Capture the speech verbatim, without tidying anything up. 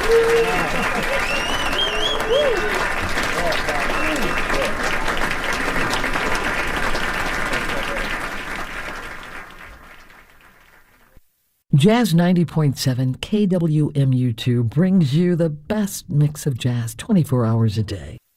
Jazz ninety point seven K W M U two brings you the best mix of jazz twenty-four hours a day.